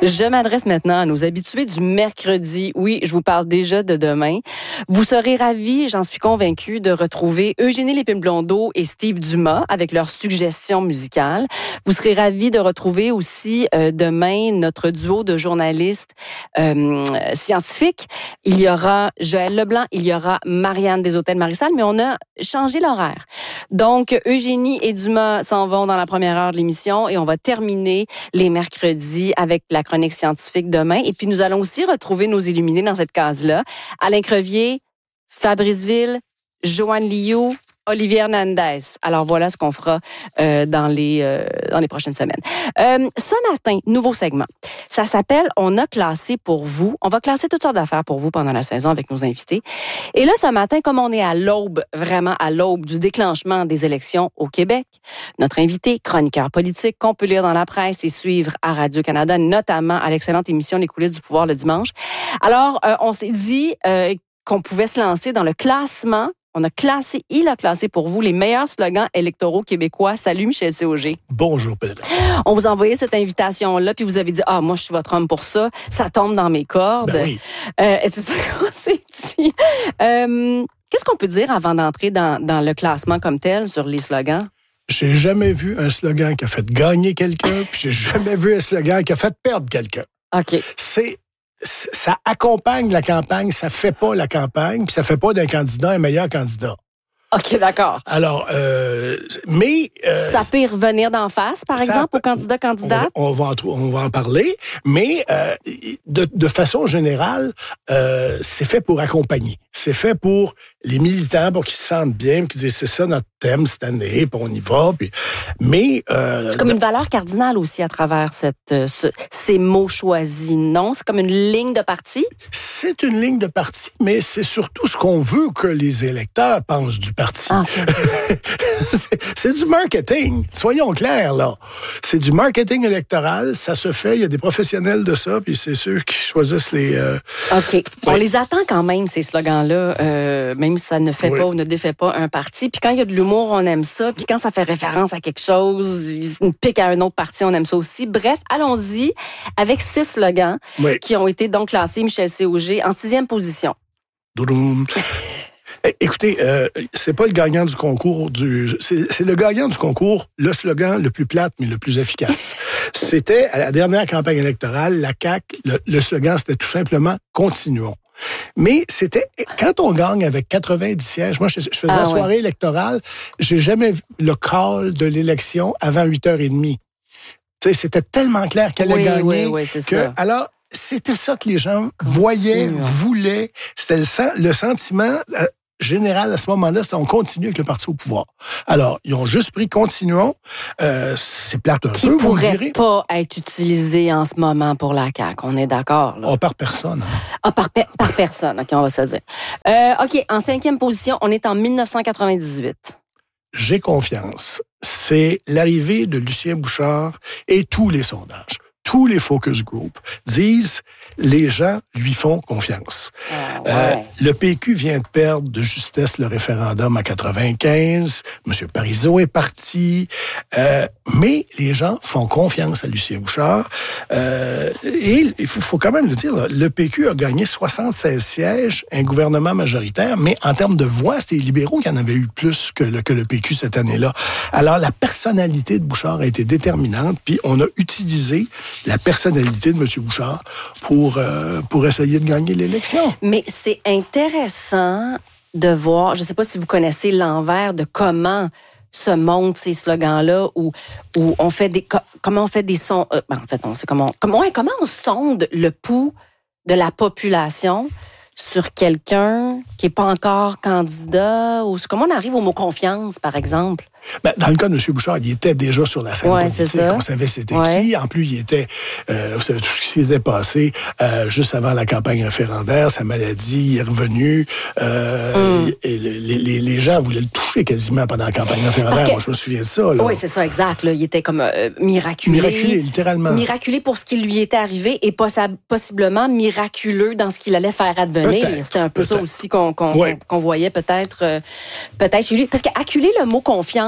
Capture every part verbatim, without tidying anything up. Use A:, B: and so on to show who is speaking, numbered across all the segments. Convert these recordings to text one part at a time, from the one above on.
A: Je m'adresse maintenant à nos habitués du mercredi. Oui, je vous parle déjà de demain. Vous serez ravis, j'en suis convaincue, de retrouver Eugénie Lépine-Blondeau et Steve Dumas avec leurs suggestions musicales. Vous serez ravis de retrouver aussi euh, demain notre duo de journalistes euh, scientifiques. Il y aura Joël Leblanc, il y aura Marianne Deshôtels-Marissal, mais on a changé l'horaire. Donc, Eugénie et Dumas s'en vont dans la première heure de l'émission et on va terminer les mercredis avec la chronique scientifique demain. Et puis, nous allons aussi retrouver nos illuminés dans cette case-là. Alain Crevier, Fabrice Ville, Joanne Liu, Olivier Hernandez. Alors, voilà ce qu'on fera euh, dans, les, euh, dans les prochaines semaines. Euh, ce matin, nouveau segment. Ça s'appelle « On a classé pour vous ». On va classer toutes sortes d'affaires pour vous pendant la saison avec nos invités. Et là, ce matin, comme on est à l'aube, vraiment à l'aube du déclenchement des élections au Québec, notre invité, chroniqueur politique, qu'on peut lire dans la presse et suivre à Radio-Canada, notamment à l'excellente émission Les coulisses du pouvoir le dimanche. Alors, euh, on s'est dit euh, qu'on pouvait se lancer dans le classement. On a classé, il a classé pour vous les meilleurs slogans électoraux québécois. Salut Michel C O G.
B: Bonjour Pedro.
A: On vous a envoyé cette invitation-là, puis vous avez dit « Ah, moi, je suis votre homme pour ça. Ça tombe dans mes cordes. »
B: Ben oui.
A: Euh, et c'est ça qu'on s'est dit. Euh, qu'est-ce qu'on peut dire avant d'entrer dans, dans le classement comme tel sur les slogans?
B: J'ai jamais vu un slogan qui a fait gagner quelqu'un, puis j'ai jamais vu un slogan qui a fait perdre quelqu'un.
A: OK.
B: C'est... Ça accompagne la campagne, ça fait pas la campagne, puis ça fait pas d'un candidat un meilleur candidat.
A: OK, d'accord.
B: Alors, euh, mais... Euh,
A: ça peut y revenir d'en face, par exemple, peut, aux candidats, candidates?
B: On, on, va en, on va en parler, mais euh, de, de façon générale, euh, c'est fait pour accompagner. C'est fait pour les militants, pour qu'ils se sentent bien, pour qu'ils disent c'est ça notre thème cette année, puis on y va. Puis, mais... Euh,
A: c'est comme une valeur cardinale aussi à travers cette, ce, ces mots choisis, non? C'est comme une ligne de parti?
B: C'est une ligne de parti, mais c'est surtout ce qu'on veut que les électeurs pensent du parti. Ah, okay. c'est, c'est du marketing. Soyons clairs, là. C'est du marketing électoral. Ça se fait. Il y a des professionnels de ça, puis c'est ceux qui choisissent les... Euh...
A: OK.
B: Ouais.
A: On les attend quand même, ces slogans-là, euh, même si ça ne fait oui. pas ou ne défait pas un parti. Puis quand il y a de l'humour, on aime ça. Puis quand ça fait référence à quelque chose, une pique à un autre parti, on aime ça aussi. Bref, allons-y avec six slogans oui. qui ont été donc classés, Michel C O G, en sixième position.
B: Doudoum. Écoutez, euh, c'est pas le gagnant du concours du... C'est, c'est le gagnant du concours, le slogan le plus plate, mais le plus efficace. C'était, à la dernière campagne électorale, la C A Q, le, le slogan, c'était tout simplement « Continuons ». Mais c'était... Quand on gagne avec quatre-vingt-dix sièges, moi, je, je faisais ah, la soirée ouais. électorale, j'ai jamais vu le call de l'élection avant huit heures trente. Tu sais, c'était tellement clair qu'elle
A: oui,
B: a gagné
A: oui, oui, c'est
B: que...
A: ça.
B: Alors, c'était ça que les gens voyaient, voulaient. C'était le, le sentiment... Euh, général, à ce moment-là, c'est on continue avec le parti au pouvoir. Alors, ils ont juste pris « Continuons ». Euh, c'est plate un
A: Qui
B: peu,
A: vous
B: me direz.
A: Qui pourrait pas être utilisé en ce moment pour la C A Q, on est d'accord? Là.
B: Oh, par personne. Hein.
A: Ah, par, pe- par personne, OK, on va se le dire. Euh, OK, en cinquième position, on est en dix-neuf cent quatre-vingt-dix-huit.
B: J'ai confiance. C'est l'arrivée de Lucien Bouchard et tous les sondages. Tous les focus groups disent les gens lui font confiance.
A: Ah, ouais.
B: euh, le P Q vient de perdre de justesse le référendum à quatre-vingt-quinze. M. Parizeau est parti. Euh, mais les gens font confiance à Lucien Bouchard. Euh, et il faut, faut quand même le dire, là, le P Q a gagné soixante-seize sièges, un gouvernement majoritaire, mais en termes de voix, c'était les libéraux qui en avaient eu plus que le, que le P Q cette année-là. Alors, la personnalité de Bouchard a été déterminante, puis on a utilisé la personnalité de M. Bouchard pour, euh, pour essayer de gagner l'élection.
A: Mais c'est intéressant de voir, je ne sais pas si vous connaissez l'envers de comment se montent ces slogans-là, où, où on fait des, comment on fait des sons, euh, ben en fait, on sait comment, comment, ouais, comment on sonde le pouls de la population sur quelqu'un qui n'est pas encore candidat, ou comment on arrive au mot confiance, par exemple?
B: Ben, dans le cas de M. Bouchard, il était déjà sur la scène
A: ouais,
B: politique.
A: C'est ça.
B: On savait c'était
A: ouais.
B: qui. En plus, il était... Euh, vous savez tout ce qui s'était passé euh, juste avant la campagne référendaire, sa maladie, il est revenu. Euh, mm. et les, les, les gens voulaient le toucher quasiment pendant la campagne référendaire. Que, Moi, je me souviens de ça. Là.
A: Oui, c'est ça, exact. Là. Il était comme euh, miraculé.
B: Miraculé, littéralement.
A: Miraculé pour ce qui lui était arrivé et poss- possiblement miraculeux dans ce qu'il allait faire advenir.
B: Peut-être,
A: C'était un peu
B: peut-être.
A: ça aussi qu'on, qu'on,
B: ouais.
A: qu'on voyait peut-être, euh, peut-être chez lui. Parce qu'acculer le mot confiance,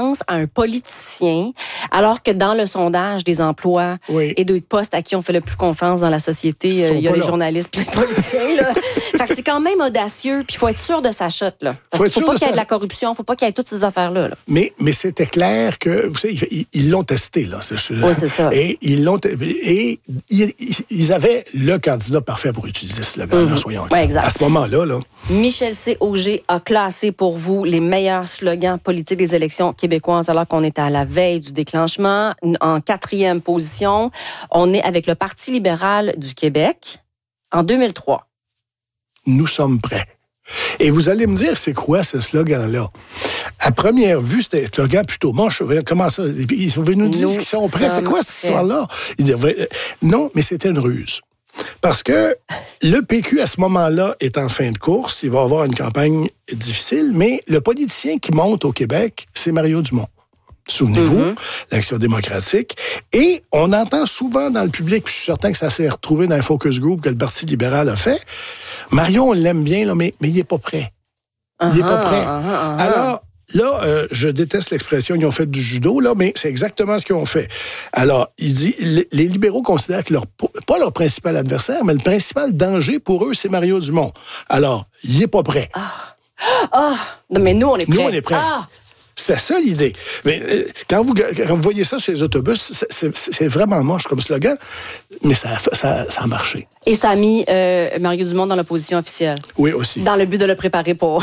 A: confiance à un politicien, alors que dans le sondage des emplois
B: oui.
A: et des postes à qui on fait le plus confiance dans la société, euh, il y a les là. journalistes et les policiers. Là. Fait que c'est quand même audacieux, puis il faut être sûr de sa shot. Là. Parce qu'il ne faut pas qu'il y ait de la corruption, il ne faut pas qu'il y ait toutes ces affaires-là. Là.
B: Mais, mais c'était clair que, vous savez, ils, ils l'ont testé. Là,
A: oui, c'est ça.
B: Et ils l'ont et ils, ils avaient le candidat parfait pour utiliser ce slogan, mm-hmm. soyons
A: ouais, exact.
B: À ce moment-là, là.
A: Michel C. Auger a classé pour vous les meilleurs slogans politiques des élections québécoises alors qu'on est à la veille du déclenchement. En quatrième position, on est avec le Parti libéral du Québec en deux mille trois.
B: Nous sommes prêts. Et vous allez me dire, c'est quoi ce slogan-là? À première vue, c'était un slogan plutôt moche. Comment ça? Ils nous disent qu'ils sont prêts. C'est quoi cette histoire-là? Devraient... Non, mais c'était une ruse. Parce que le P Q, à ce moment-là, est en fin de course. Il va avoir une campagne difficile, mais le politicien qui monte au Québec, c'est Mario Dumont. Souvenez-vous, mm-hmm. l'Action démocratique. Et on entend souvent dans le public, puis je suis certain que ça s'est retrouvé dans un focus group que le Parti libéral a fait, Mario, on l'aime bien, là, mais, mais il n'est pas prêt. Il n'est uh-huh, pas prêt. Uh-huh, uh-huh. Alors, là, euh, je déteste l'expression, ils ont fait du judo, là, mais c'est exactement ce qu'ils ont fait. Alors, il dit, les, les libéraux considèrent que leur, pas leur principal adversaire, mais le principal danger pour eux, c'est Mario Dumont. Alors, il n'est pas prêt.
A: Ah! Ah! Non, mais nous, on est prêts.
B: Nous, on est prêts. Ah! C'était ça l'idée. Mais euh, quand, vous, quand vous voyez ça sur les autobus, c'est, c'est, c'est vraiment moche comme slogan, mais ça, ça, ça a marché.
A: Et ça a mis euh, Mario Dumont dans l'opposition officielle.
B: Oui, aussi.
A: Dans le but de le préparer pour...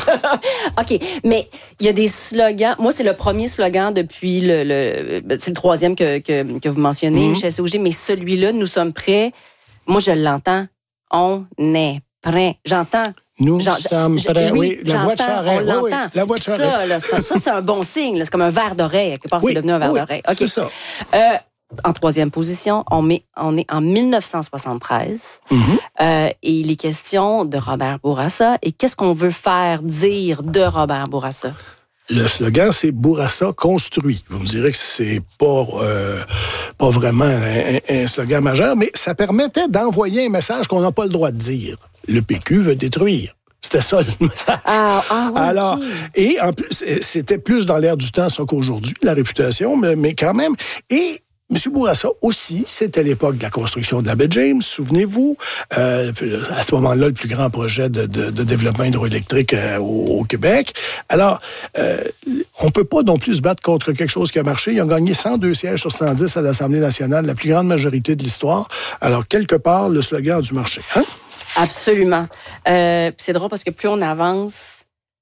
A: OK, mais il y a des slogans. Moi, c'est le premier slogan depuis le... le c'est le troisième que, que, que vous mentionnez, mm-hmm. Michel C. Auger, mais celui-là, nous sommes prêts. Moi, je l'entends. On est prêts. J'entends...
B: Nous J'en, sommes prêts. Oui, oui la voix de Charest.
A: On l'entend.
B: Oui, oui, la voix de Charest.
A: Ça, là, ça, ça, c'est un bon signe. Là. C'est comme un verre d'oreille. Quelque part, oui, c'est devenu un verre
B: oui,
A: d'oreille. OK.
B: C'est ça.
A: Euh, en troisième position, on, met, on est en dix-neuf cent soixante-treize. Mm-hmm. Euh, et il est question de Robert Bourassa. Et qu'est-ce qu'on veut faire dire de Robert Bourassa?
B: Le slogan, c'est Bourassa construit. Vous me direz que c'est pas, euh, pas vraiment un, un slogan majeur, mais ça permettait d'envoyer un message qu'on n'a pas le droit de dire. Le P Q veut détruire. C'était ça le message.
A: Ah, ah, oui,
B: Alors, et en plus, c'était plus dans l'air du temps ça qu'aujourd'hui, la réputation, mais, mais quand même. Et M. Bourassa aussi, c'était l'époque de la construction de la baie James, souvenez-vous. Euh, à ce moment-là, le plus grand projet de, de, de développement hydroélectrique euh, au, au Québec. Alors, euh, on peut pas non plus se battre contre quelque chose qui a marché. Ils ont gagné cent deux sièges sur cent dix à l'Assemblée nationale, la plus grande majorité de l'histoire. Alors, quelque part, le slogan a dû marcher. Hein?
A: Absolument. Euh, c'est drôle parce que plus on avance,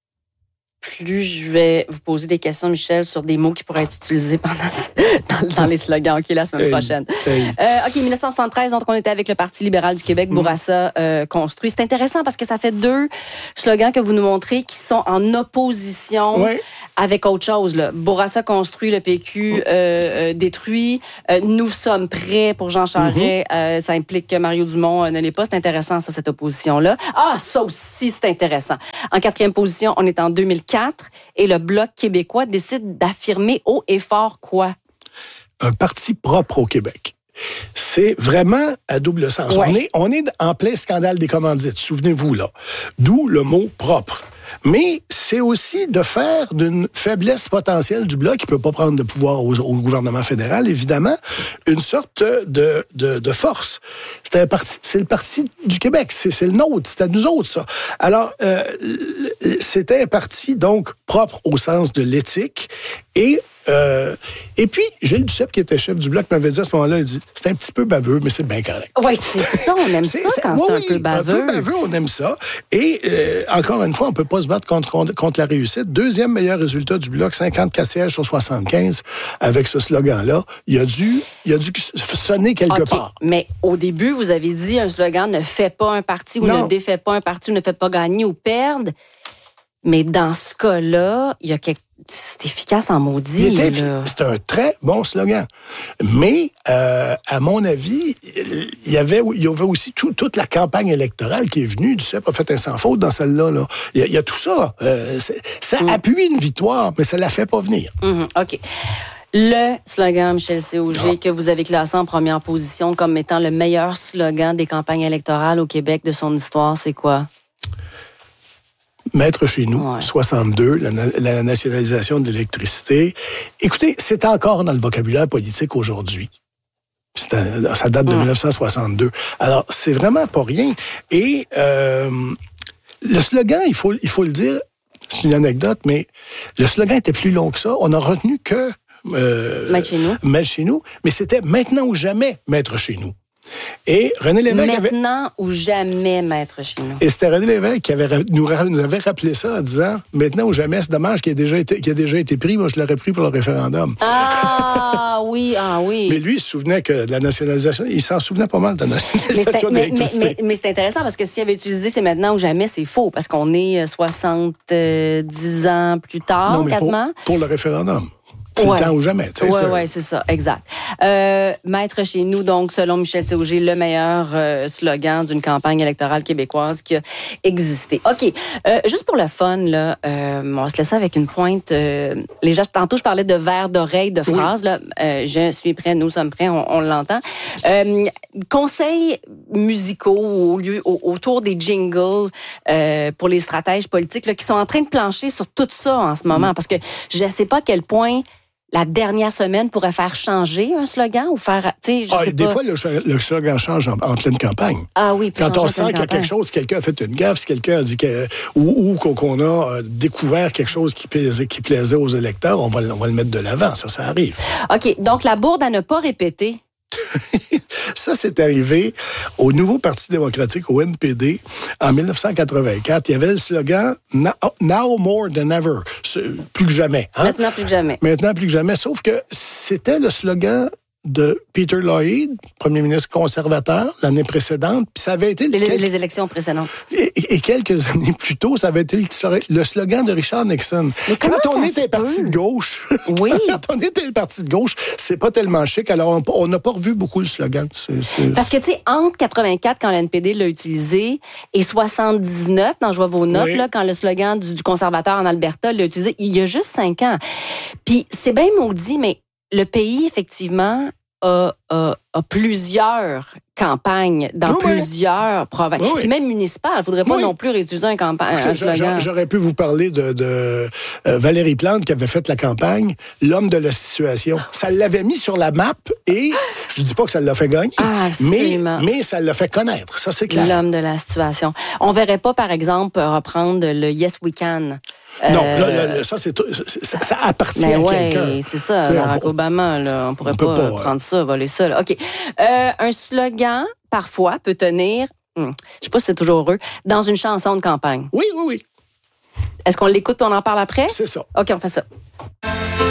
A: plus je vais vous poser des questions, Michel, sur des mots qui pourraient être utilisés pendant dans, dans les slogans. OK, la semaine hey, prochaine. Hey. Euh, OK, dix-neuf cent soixante-treize, donc on était avec le Parti libéral du Québec, mmh. Bourassa euh, construit. C'est intéressant parce que ça fait deux slogans que vous nous montrez qui sont en opposition ouais. avec autre chose. Là. Bourassa construit, le P Q mmh. euh, détruit. Euh, nous sommes prêts pour Jean Charest. Mmh. Euh, ça implique que Mario Dumont euh, ne l'est pas. C'est intéressant, ça, cette opposition-là. Ah, ça aussi, c'est intéressant. En quatrième position, on est en deux mille quatre et le Bloc québécois décide d'affirmer haut et fort quoi?
B: Un parti propre au Québec. C'est vraiment à double sens. Ouais. On est, on est en plein scandale des commandites, souvenez-vous, là. D'où le mot propre. Mais c'est aussi de faire d'une faiblesse potentielle du Bloc, qui ne peut pas prendre de pouvoir au, au gouvernement fédéral, évidemment, une sorte de, de, de force. C'est, un parti, c'est le Parti du Québec, c'est, c'est le nôtre, c'est à nous autres, ça. Alors, euh, c'était un parti, donc, propre au sens de l'éthique et Euh, et puis, Gilles Duceppe, qui était chef du Bloc, m'avait dit à ce moment-là, il dit, c'est un petit peu baveux, mais c'est bien correct.
A: Oui, c'est ça, on aime c'est, ça quand c'est, c'est oui, un peu baveux.
B: Un peu baveux, on aime ça. Et euh, encore une fois, on ne peut pas se battre contre, contre la réussite. Deuxième meilleur résultat du Bloc, cinquante-quatre sièges sur soixante-quinze, avec ce slogan-là. Il a dû, il a dû sonner quelque okay, part.
A: Mais au début, vous avez dit, un slogan ne fait pas un parti ou non. ne défait pas un parti ou ne fait pas gagner ou perdre. Mais dans ce cas-là, il y a quelque c'est efficace en maudit.
B: Il était, c'est un très bon slogan. Mais, euh, à mon avis, il y avait, il y avait aussi tout, toute la campagne électorale qui est venue. Duceppe a fait un sans faute dans celle-là. Là. Il, y a, il y a tout ça. Euh, ça mm. appuie une victoire, mais ça ne la fait pas venir.
A: Mm-hmm. OK. Le slogan, Michel C. Auger, ah. que vous avez classé en première position comme étant le meilleur slogan des campagnes électorales au Québec de son histoire, c'est quoi?
B: Maître chez nous, ouais. soixante-deux, la, la nationalisation de l'électricité. Écoutez, c'est encore dans le vocabulaire politique aujourd'hui. Un, ça date de mmh. dix-neuf cent soixante-deux. Alors, c'est vraiment pas rien. Et euh, le slogan, il faut, il faut le dire, c'est une anecdote, mais le slogan était plus long que ça. On a retenu que... Euh,
A: Maître chez nous.
B: Maître chez nous, mais c'était maintenant ou jamais Maître chez nous. Et René Lévesque
A: Maintenant
B: avait...
A: ou jamais Maître chez nous.
B: Et c'était René Lévesque qui avait, nous, nous avait rappelé ça en disant « Maintenant ou jamais, c'est dommage qu'il ait déjà été, qu'il ait déjà été pris. Moi, je l'aurais pris pour le référendum. »
A: Ah oui, ah oui.
B: Mais lui, il se souvenait que de la nationalisation, il s'en souvenait pas mal de la nationalisation de l'électricité.
A: Mais, mais, mais, mais c'est intéressant parce que s'il avait utilisé « c'est maintenant ou jamais », c'est faux parce qu'on est soixante-dix ans plus tard,
B: non, mais
A: quasiment.
B: Pour, pour le référendum. C'est
A: ouais.
B: le temps ou jamais.
A: Oui, ouais, c'est ça, exact. Euh, Maître chez nous, donc, selon Michel Séauger, le meilleur euh, slogan d'une campagne électorale québécoise qui a existé. OK, euh, juste pour le fun, là, euh, on va se laisser avec une pointe. Euh, les gens, tantôt, je parlais de vers d'oreille, de phrases. Oui. Là, euh, je suis prêt, nous sommes prêts, on, on l'entend. Euh, conseils musicaux au lieu, au, autour des jingles euh, pour les stratèges politiques là, qui sont en train de plancher sur tout ça en ce moment. Mm. Parce que je ne sais pas à quel point la dernière semaine pourrait faire changer un slogan ou faire, tu sais, je
B: ah,
A: sais
B: des
A: pas.
B: fois, le, le slogan change en, en pleine campagne.
A: Ah oui,
B: quand on sent qu'il y a quelque chose, quelqu'un a fait une gaffe, si quelqu'un a dit que, ou, ou qu'on a découvert quelque chose qui plaisait, qui plaisait aux électeurs, on va, on va le mettre de l'avant. Ça, ça arrive.
A: OK. Donc, la bourde à ne pas répéter.
B: Ça, c'est arrivé au nouveau Parti démocratique, au N P D, en dix-neuf cent quatre-vingt-quatre. Il y avait le slogan « Now more than ever », plus que jamais. Hein?
A: Maintenant plus que jamais.
B: Maintenant plus que jamais, sauf que c'était le slogan de Peter Lloyd, premier ministre conservateur, l'année précédente, puis ça avait été...
A: Les,
B: quel...
A: les élections précédentes.
B: Et, et quelques années plus tôt, ça avait été le slogan de Richard Nixon. Quand on est un parti de gauche,
A: oui.
B: quand on est un parti de gauche, c'est pas tellement chic, alors on n'a pas revu beaucoup le slogan. C'est, c'est...
A: Parce que, tu sais, entre quatre-vingt-quatre, quand le N P D l'a utilisé, et soixante-dix-neuf, dans Je vois vos notes, oui. là, quand le slogan du, du conservateur en Alberta l'a utilisé, il y a juste cinq ans. Puis c'est bien maudit, mais le pays, effectivement, a, a, a plusieurs campagnes dans oui, plusieurs oui. provinces. Oui. Puis même municipales. Il ne faudrait pas oui. non plus réutiliser un, campagne, un slogan.
B: J'aurais pu vous parler de, de euh, Valérie Plante qui avait fait la campagne « L'homme de la situation ». Ça l'avait mis sur la map et je ne dis pas que ça l'a fait gagner,
A: ah,
B: mais, mais ça l'a fait connaître. Ça, c'est clair.
A: L'homme de la situation. On ne verrait pas, par exemple, reprendre le « Yes, we can ».
B: Non, euh... là, là, ça, c'est, ça, ça appartient
A: mais
B: à
A: ouais,
B: quelqu'un.
A: C'est ça, Barack Obama, là, on pourrait on pas, pas prendre ouais. ça, voler ça. Là. OK. Euh, un slogan, parfois, peut tenir, hmm, je ne sais pas si c'est toujours heureux, dans une chanson de campagne.
B: Oui, oui, oui.
A: Est-ce qu'on l'écoute et on en parle après?
B: C'est ça.
A: OK, on fait ça.